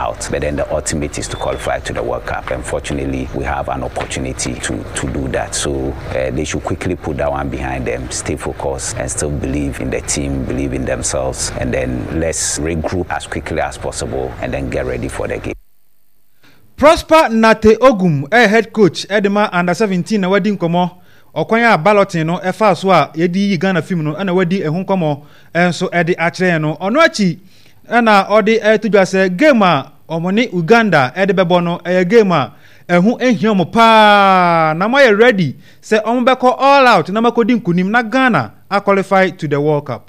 out. But then the ultimate is to qualify to the World Cup. Unfortunately, we have an opportunity to do that. So they should quickly put that one behind them, stay focused, and still believe in the team, believe in themselves, and then let's regroup as quickly as possible and then get ready for the game. Prosper Nate Ogum, head coach, Edema under 17 na wedding komo. Okwanya balloting no efa so a yedi Ghana film no na wedi ehun komo enso edi akire no ono achi na odi etudwa se game a omoni Uganda edi bebo no game a ehun ehia mo pa na mo ready se ombeko all out na makodi nkunim na Ghana a qualify to the World Cup.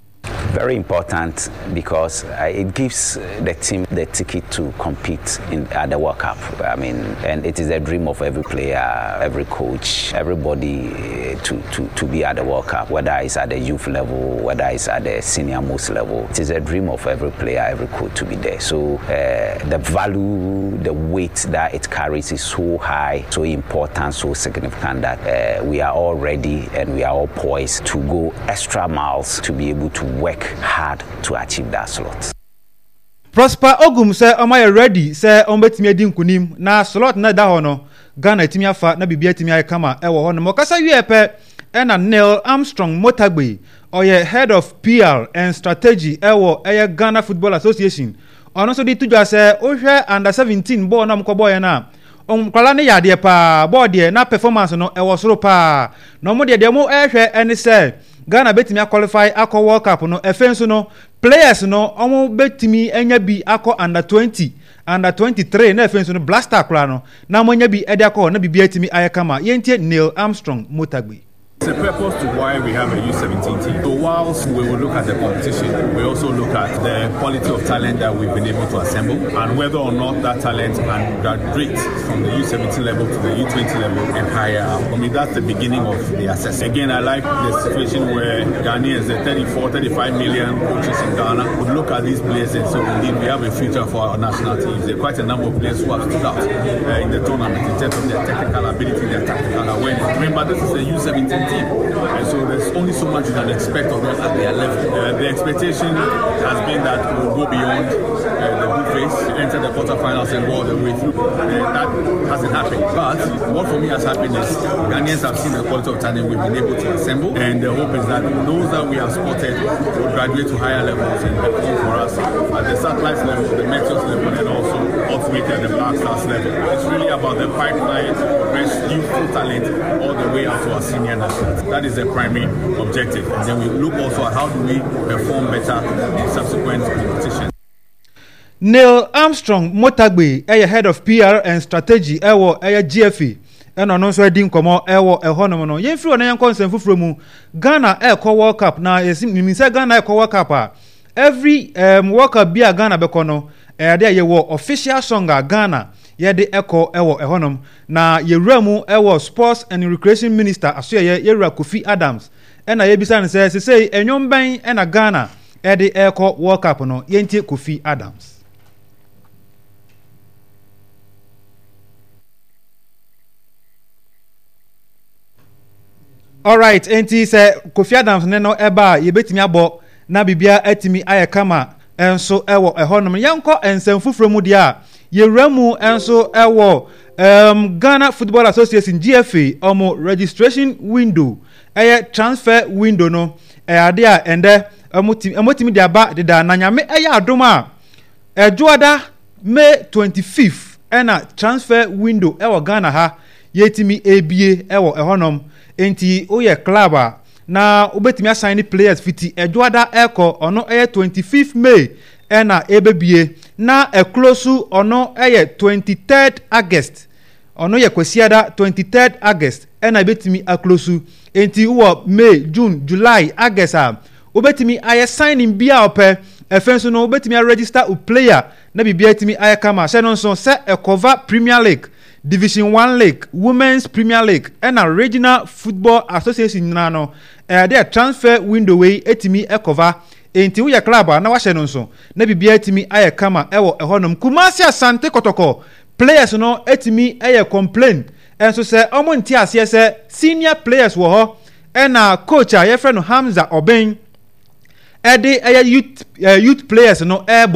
Very important because it gives the team the ticket to compete at the World Cup. I mean, and it is a dream of every player, every coach, everybody to be at the World Cup, whether it's at the youth level, whether it's at the senior most level. It is a dream of every player, every coach to be there. So the value, the weight that it carries is so high, so important, so significant that we are all ready and we are all poised to go extra miles to be able to work hard to achieve that slot. Prosper Ogum say omay ready say ombetimi adi nkunim na slot na da ho no Ghana timi afa na bibia timi ayekama ewo ho no mokasa wiepe na Neil Armstrong Motagbe oye head of PR and strategy ewo Ghana Football Association ono so di tudwa say ohwe under 17 ball na mko boy na kwala ne yade pa ball de na performance no ewo soro pa no mo de mo ehwe ene say Ghana betimi qualify akọ World Cup no efenso no players no omo betimi enya bi akọ under 20 under 23 na efenso no blaster kra no na mo nya bi ede akọ na bibia timi ayekama yentie Neil Armstrong Motagbe. It's a purpose to why we have a U17 team. So whilst we will look at the competition, we also look at the quality of talent that we've been able to assemble and whether or not that talent can graduate from the U17 level to the U20 level and higher. For me, that's the beginning of the assessment. Again, I like the situation where Ghanaians, the 34, 35 million coaches in Ghana, would look at these players and say, indeed, we have a future for our national teams. There are quite a number of players who have stood out in the tournament in terms of their technical ability, their tactical awareness. Remember, this is a U17 team. And so there's only so much you can expect of them at their level. The expectation has been that we'll go beyond the group phase, enter the quarterfinals and go all the way through. That hasn't happened. But what for me has happened is Ghanaians have seen the quality of talent we've been able to assemble, and the hope is that those that we have spotted will graduate to higher levels and perform for us at the Satellites level, the Meteors level, and also ultimately at the Black Stars level. It's really about the pipeline to progress youthful talent all the way up to our senior national. That is the primary objective. And then we look also at how do we perform better in subsequent competitions. Neil Armstrong Motagbe, head of PR and strategy, GFA. And on also dim komo ehonom no. Yen free na yen concern fufuro mu. Ghana World Cup na mean say Ghana World Cup every World Cup bia Ghana beko no there ye wo official song Ghana ye de ewo ehonom na yewura mu sports and recreation minister aso ye yewura Kofi Adams na ye bisa ne say enyom ban na Ghana de World Cup no yentie Kofi Adams. All right, enti say Kofi Adams ne no eba ye betimi abo na bibia atimi ayekama enso ewo ehonom yanko ensem fufuro mu dia yewramu enso ewo Ghana Football Association GFA omo registration window transfer window no ade a ende emotimi dia ba de da nanyame adoma ejoada May 25th na transfer window ewo Ghana ha yetimi ebie ewo ehonom enti oye club na obetimi assign players fiti ejoada ono 25th May na ebebie na close ono 23rd August ono ye kwesiada 23rd August na ebetimi close enti wo May, June, July, August obetimi signing bia ope efenso no obetimi register a player na bibia etimi kama se no so se cover Premier League, Division 1 League, Women's Premier League and a Regional Football Association no their transfer window way etimi cover enti wo ya club na wa hye no so na bibia etimi kama ewo ehonom Kumasi Asante Kotoko players no etimi complain enso se omo nti ase se senior players wo ho na coach a ye friend Hamza Oben ede youth players no ebo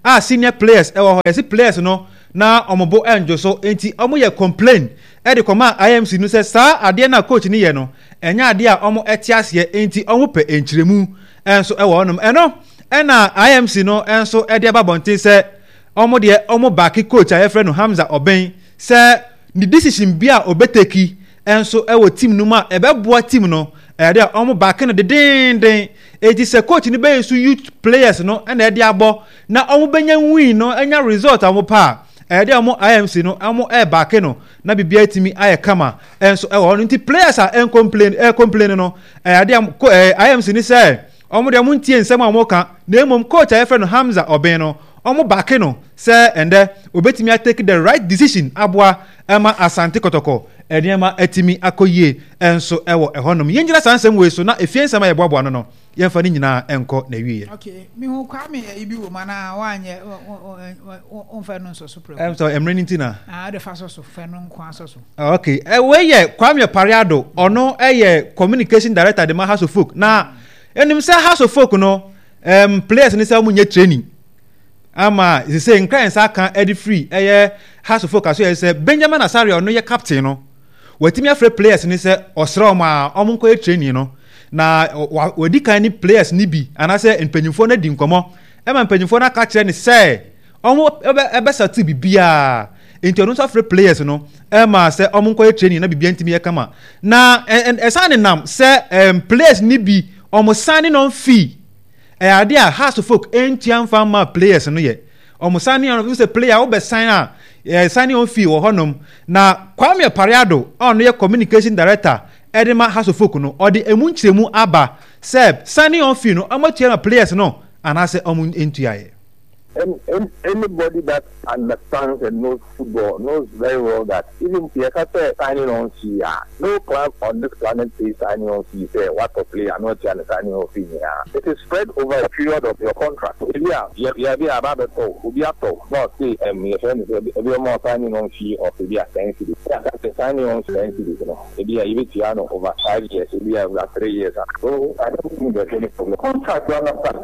senior players ewo ho players no na omobo enjo so enti omo ye complain e de koma IMC no say sa ade na coach ni ye no enya ade a omo etiase enti omo pe enchiremu enso ewo onom eno na IMC no enso e de babonte say omo de omo back coach a friend no Hamza Oben say the decision bia obeteki enso ewo team no ma ebeboa team no e de omo back no de den eti say coach ni be so youth players no na e de abo na omo benya win no enya result omo pa e de omo IMC no omo back no na bibia timi aye kama enso ewo no nti players are complain no e de IMC ni say omo de omo ntie nsem omo ka na emom coach a friend no Hamza Oben no omo back no say ende obetimi take the right decision aboa ema Asante Kotoko eniema etimi akoyie enso ewo ehonom yenjira sansem we so na efiensem aye boabo no yemfa ni nyina enko na wiye. Okay mi hu kwa me ibi wo mana wanye onfa no so pro so emre ntina de fa so fa no nkwa so okay we ye Kwame Pariado ono communication director de House of Folk na enim say House of Folk no players ni say omunye training ama they say nkran sa kan edi free House of Folk aso say Benjamin Asare ono ye captain no watimi afre players ni say osra ma omunko training no na wadi kan ni players ni bi anase empanyimfo na di nkomo empanyimfo na ka kire ni say omo ebe sati bibia enti ono so afre players no say omunko training na bibia ntimi ye kama na esane nam say players ni bi omo signing on fee ade a House of Folk entian farmer players no ye omo signing on say player wo be sign signing on fee wo honom na Kwame Pariado ono ye communication director edema House of Folk no odi emunchiremu aba seb signing on fee no amatua players no anase omu entuaye. Anybody that understands and knows football knows very well that even Piekate signing on fee, no club on this planet pays signing on fee. Say what a player, not signing on fee. It is spread over a period of your contract. You be about the talk. We are talk. Not say your friend is a more signing on fee of the year 10 cities. That's a signing on 10 cities. Maybe a even over 5 years. Maybe over 3 years. So I don't think there's any problem. Contract, you understand?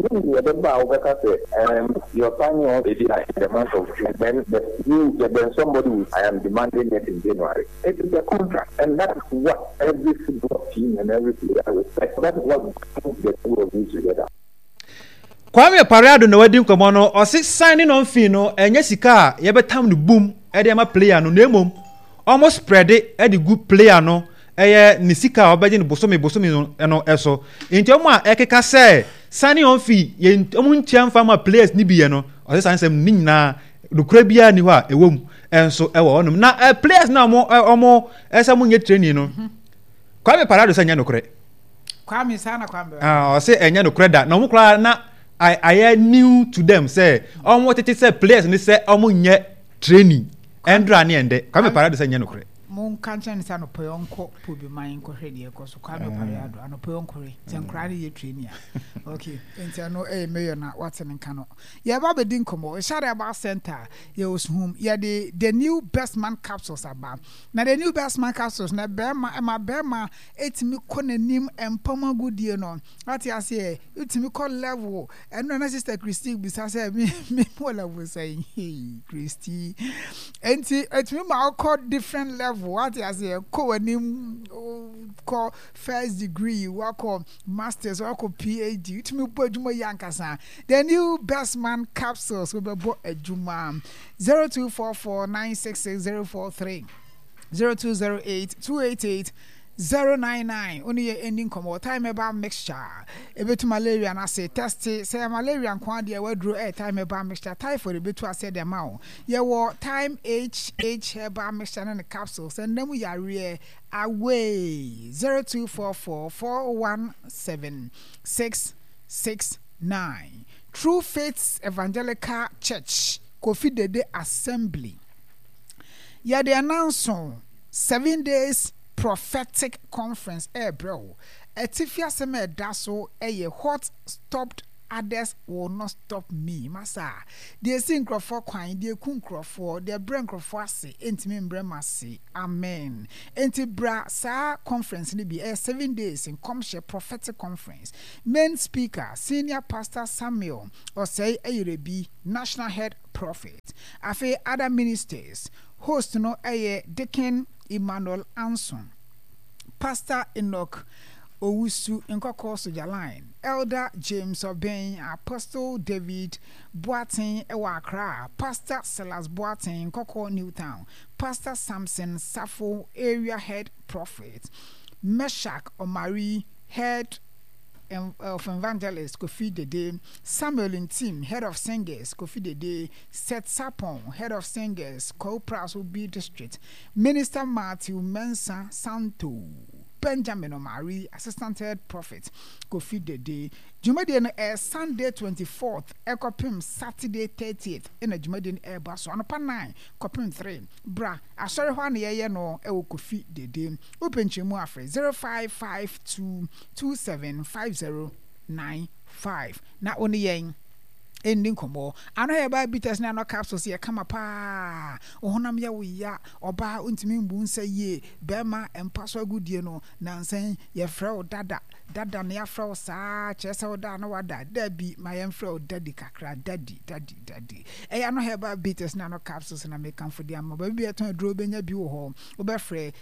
You're signing on maybe like the month of June, then somebody will, I am demanding it in January. It is a contract, and that is what every football team and every player respects. That is what brings the two of you together. Kwame Pariado no wedding komono o signing on fee no enye sika ye betam no boom e de ma player no nemom almost spread e de good player no eye ni sika obeje ni bosomi no eso enti omo a ekeka say signing on fee ye omo ntiam farmer players ni biye no o say sansem ni nyina dokura bia ni ho a ewom enso ewo onum na players na omo esa mo nye training no Kwame Pariado say nya no kore Kwame sana Kwame o say enya no kore da na omo kura na I new to them say omo tete say players ni say omo nye training endra ni ende Kwame Pariado say nya no kore mon kanchen sa no poyonko pobi man ko hwede e ko so Kwame Pariado ano poyonko re tenkrade ye training okay enti ano mayor na waten nka no ye ba be din komo share ba center ye osum ye the new best man capsules aba na the new best man capsules na bema etimi ko nanim empama godie no ati ase etimi ko level eno na sister Christy bisa say me mo level say Christy enti etimi ma ko different level what you say ko anim ko first degree wako masters wako PhD utimi bo adwuma yankasa the new best man capsules we be bo adwuma 0244966043 0208288099 only ending come time about mixture ebetu malaria na say test say malaria nkwa de wadro time about mixture typhoid ebetu ase dem ma ye wo time HH herbal mixture na capsules and dem yare away 0244417669 True Faith Evangelical Church Kofi Dede Assembly ya de announce 7 days prophetic conference bro etifia seme daso hot stopped others will not stop me. Massa, they sing crofo kwine, they kun crofo, they bring crofo ase, intimi mbremasi. Amen. Enti bra sa conference ni be 7 days in Comshare prophetic conference. Main speaker, senior pastor Samuel Osei Eyerebi, national head prophet. Afe other ministers, host no Deacon Emmanuel Anson, Pastor Enoch Owusu Nkoko Sojaline, Elder James Obeng, Apostle David Boateng Ewa Accra, Pastor Silas Boateng Nkoko Newtown, Pastor Samson Safo area head prophet, Meshach Omari head of evangelist Kofi Dede, Samuel Intim head of singers Kofi Dede, Seth Sapon head of singers Kopras Obi district, Minister Matthew Mensah Santo, Benjamin Omari assistant head prophet Kofi Dede. Jumadian air Sunday 24th, Ekopim Saturday 30th in a Jumadian air bus on upon 9, Copim 3. Bra, I sorry one year no Kofi Dede. Open Chimuafre 0552 275095. Not only yang. Ending komo ano ya ba bitters na no capsules ye kama pa ohonam ya wo ya oba untimi mbu nsa ye bema empaso agudie no nansan ye frɛ dada na ya frɛ saa kyerɛ wo da na wada dabi ma ye frɛ daddy kakra daddy eya no ya ba bitters na no capsules na me kan fodi am ba bi eton aduro benya bi wo ho wo be frɛ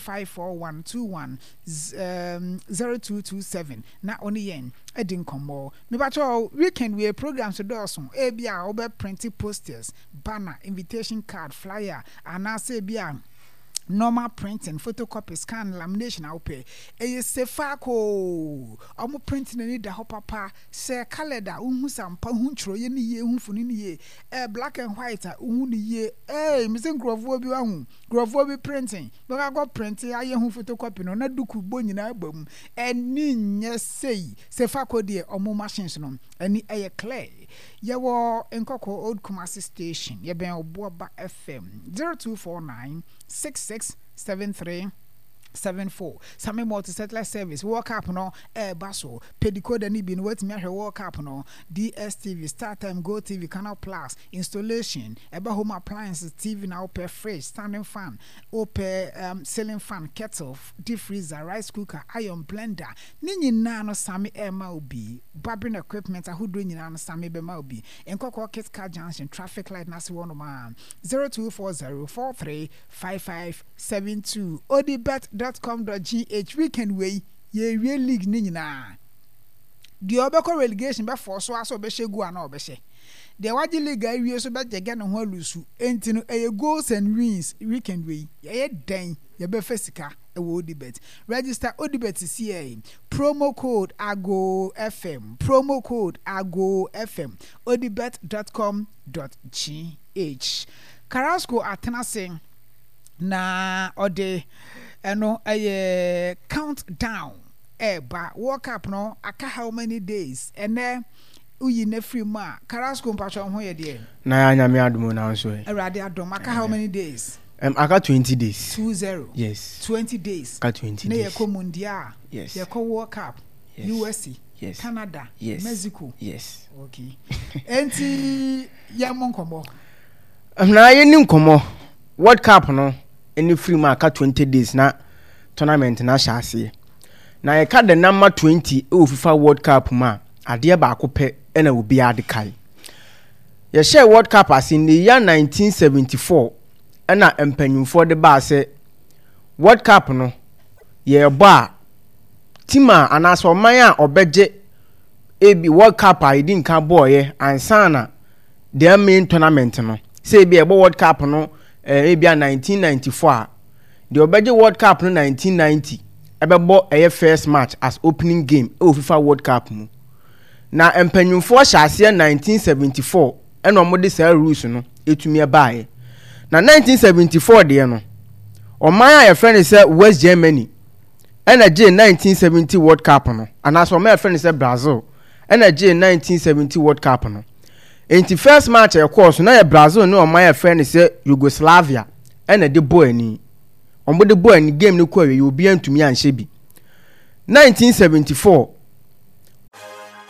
0541210227 na oni yen edin komo me ba to weekend we programs ebia obe printing posters, banner, invitation card, flyer, and I say bia normal printing, photocopy, scan, lamination, I'll pay. Sefako, I'm printing any da hopapa, say calendar, sam pahuncho, ye, unfunini, black and white, ye, missing Grovobi printing, but I got printing, I am photocopy, no, not do kubon in album, and nin, say, Sefako dear, or more machines, no, and a clay. Yawo Nkoko Old Kumasi Station, Yaben Obuaba FM 0249 667374. Same multi-settler service. Walk up no basso. Pedicode and ibin wait me walk up no. DSTV, StarTime, Go TV, Canal Plus, installation, eba home appliances, TV now per fridge, standing fan, ceiling fan, kettle, deep freezer, rice cooker, iron blender. Nini nano sami MLB, barbering equipment, who doing nano sami MLB. Nkoko Kit Car Junction, traffic light nasi one man 0240435572. odibet.com.gh weekend way ye real league ni nyina the obeko relegation be force so be shegu ana obehye the waji league awie so be jege no ho alusu enti no goals and wins weekend way ye den ye be fasika e wo odibet register odibet CA promo code AGOFM odibet.com.gh Carrasco Atenase na ode eno countdown ba walk up no aka how many days ene uyi na free ma Carrasco mpacho ho ye de na anyame adomo na so e Erade adom aka how many days aka 20 days 20 yes 20 days aka 20 days na ye ko mundia yes ye ko walk up yes. USA yes Canada yes Mexico yes okay enti ya monkomo na ye ni nkomo World Cup no any free mark 20 days na tournament na shase na ye ka the number 20 o FIFA World Cup ma ade ba akopɛ na obi ade kai ye share World Cup as in the year 1974 na empanyumfo de ba se World Cup no ye ba tima anaso man a obeje ebi World Cup a idin ka boye ansana the main tournament no say bi e World Cup no ebia 1994 the obeje World Cup no 1990 ebebo eye first match as opening game o FIFA World Cup mu na empanyumfo hyase 1974 eno mo de say rules no etumi ebaaye na 1974 de no oman a ye friend say West Germany ena je 1970 World Cup no anaso oman a friend say Brazil ena je 1970 World Cup no enti first match e course na ye Brazil no oman ya friend say Yugoslavia ena de boy ni ombo de boy ni game ni ko awe obi antumi anhye bi 1974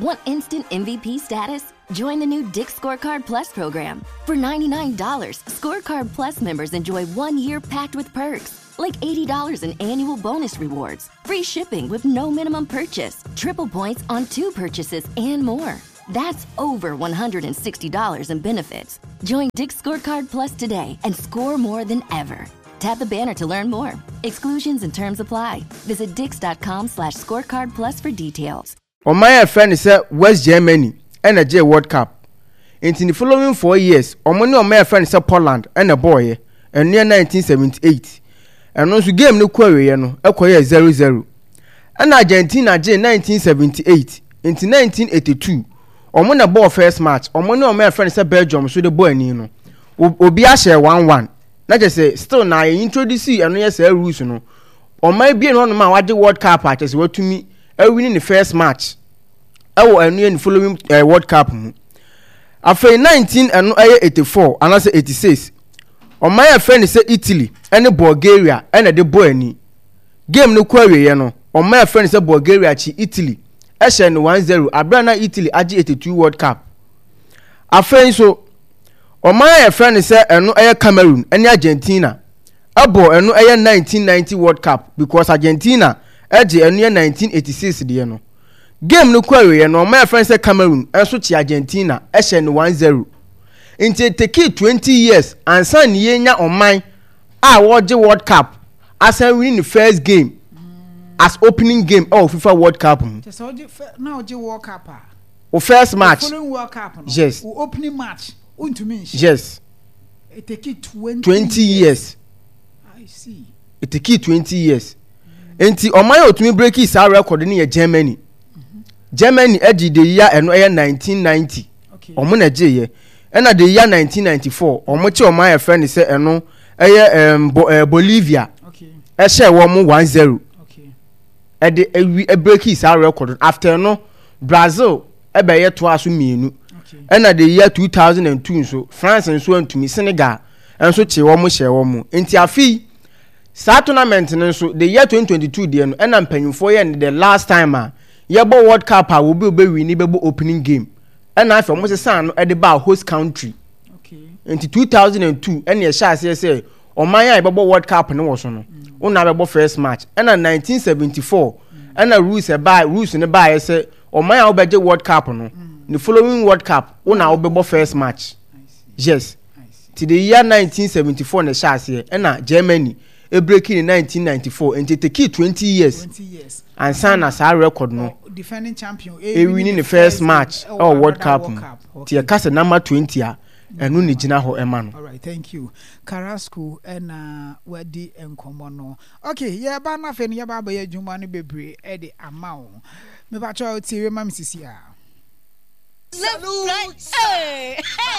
Want instant MVP status? Join the new Dick's Scorecard Plus program. For $99, Scorecard Plus members enjoy 1 year packed with perks, like $80 in annual bonus rewards, free shipping with no minimum purchase, triple points on 2 purchases, and more. That's over $160 in benefits. Join Dick's Scorecard Plus today and score more than ever. Tap the banner to learn more. Exclusions and terms apply. Visit dix.com/scorecard plus for details. On my friend is West Germany and a J World Cup. In the following 4 years, on my friend is Poland and a boy, and near 1978. And also game no query, a 0-0. And Argentina J 1978 into 1982. On a ball first match, on my friend is Belgium, so the boy Nino. Obia share 1-1. Not just say still now introduce and yes rules no. On my being on my what the World Cup as what to me winning the first match. I will in the following World Cup. After 1984 and I say 86. On my friend is Italy and Bulgaria and the boy ni. Game no query no. On my friend is Bulgaria chi Italy. Eshen 1-0 Abrana Italy agi 82 World Cup. After so on my friend is Cameroon and Argentina. Abo enu 1990 World Cup because Argentina enu 1986 de no. Game no query no my friend say Cameroon and so chi Argentina eshen 1-0. Into take 20 years and san yenya on my World Cup as I win the first game as opening game of FIFA World Cup. So now the World Cup. O first match. Following World Cup. Yes. Opening match. Yes. It take 20 years. I see. It take 20 years. Enti omayo to me break his record in Germany. Germany edge the year and 1990. Okay. Omo na je ye. And the year 1994. Omochi omaya friend say eno Bolivia. Okay. E share wo mo 1-0. Okay. E break his record after no Brazil e be ye to aso mienu. And at the year 2002 so France and so to me Senegal and so che womo share womo enti afi sa tournament so the year 2022 dey no and am panyimfo ye the last time ye bo World Cup will be win be opening game and afi omo se san no e dey ba host country. Okay. Enti 2002 and ye sha say oman ya be bo World Cup no wo so no una be bo first match and 1974 and rules ne ba say oman ya obeje World Cup no. The following World Cup, una obebo first match. Yes. To the year 1974 na shase and Germany a breaking in 1994 and it take 20 years. 20 years. And sign as our record no. Defending champion winning the first match or World Cup. To your cast number 20 and uni jina ho emano. All right, thank you. Carrasco and wedi enkomono. Okay, yeah, ba na fe ya ba ye djuma no bebre e de amao. Me ba cho ti we mam sisia. Salute. Hey.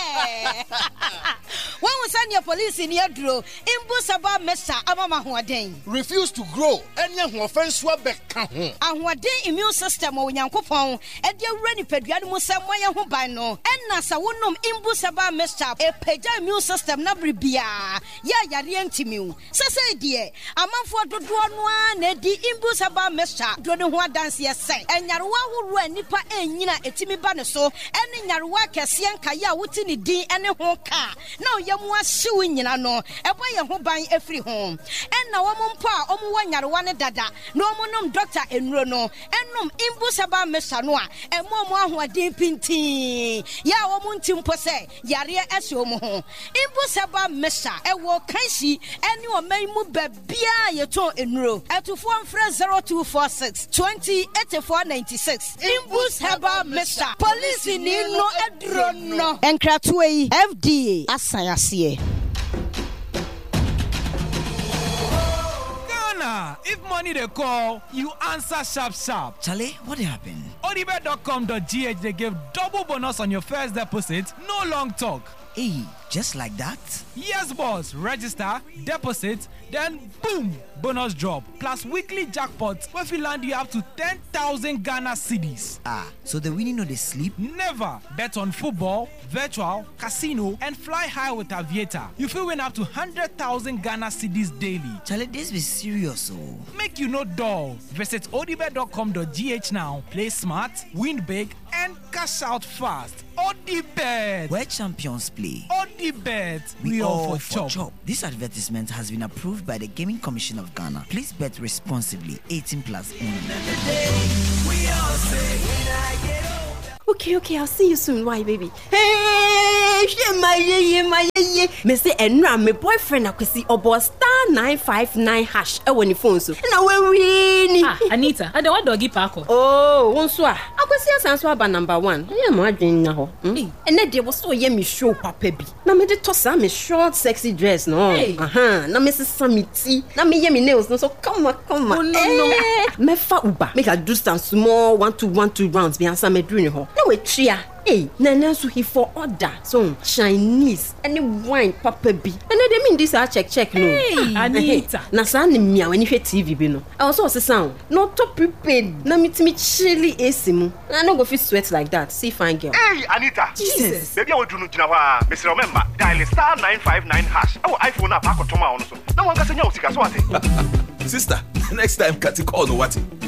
When we send your police in your draw, Imbusaba Mesa Amama Huaden. Refuse to grow, and young offense Wabek. And what day immune system or Yankopon, and your ready pediatric Samoya Hubano, and Nasa Wunum Imbusaba Mesa, a peja immune system Nabribia. Ya Yarientimu. Sasa dear, a month for the one, Eddie Imbusaba Mesa, Dronua dance yes, and Yarwa who ran Nipa and Yina Etimi Banaso. Any Yarwa Cassian Kaya Wutini D and a home car. No, Yamwa suing in no, a boy who buy every home. And now one pa, one Yarwana dada, no monum doctor in Rono, and num Imbusaba Mesanoa, and more who are deep in tea. Ya womuntim pose, Yaria Esomo. Imbusaba Mesa, a walk Kaisi, and you may move Bia Yato in row. At to 0246 20 8496. Imbusaba Mesa, police in no edrono. And Kratway FDA Asayasiye. Ghana, if money they call, you answer sharp. Charlie, what happened? Odibet.com.gh they give double bonus on your first deposit, no long talk. Hey, Just like that? Yes, boss. Register, deposit, then boom, bonus drop. Plus weekly jackpots where we land you up to 10,000 Ghana cedis. So the winning no they sleep? Never. Bet on football, virtual, casino, and fly high with Aviator. You will win up to 100,000 Ghana cedis daily. Charlie, this be serious, oh. Make you no dull. Visit odibet.com.gh now. Play smart, win big, and cash out fast. Odibet. Where champions play. Odibet. We all for chop. This advertisement has been approved by the Gaming Commission of Ghana. Please bet responsibly. 18 plus only. Okay, I'll see you soon. Why, baby? Hey, my me say enra my boyfriend akwesi obo star 959 hash e woni phone so na we win. Anita, I don't want doggy park. Oh, wonso a akwesi asanso aba number 1. E ma adwen na ho. Ene de wo so ye me show papa bi. Na me de tosa me short sexy dress no. Na me sesa me ti. Na me ye me nails no so come on. Oh, no. Me fa uba. Make I do some small 1-2 rounds be answer me doing ho. Na we tria. Hey, Nana so he for order. So Chinese any wine papa bi. And they mean this I check no. Hey, Anita. Na sa ni mia when you hear TV bi no. I also say sound. No to prepared. Na me chilly AC mu. I no go fit sweat like that. See fine girl. Hey, Anita. Jesus. Baby I want to know jina wa. Mr. Remember dial star 959 hash. Our iPhone app akotoma ono so. Na wan ka senya usika so ate. Sister, next time kati call no what?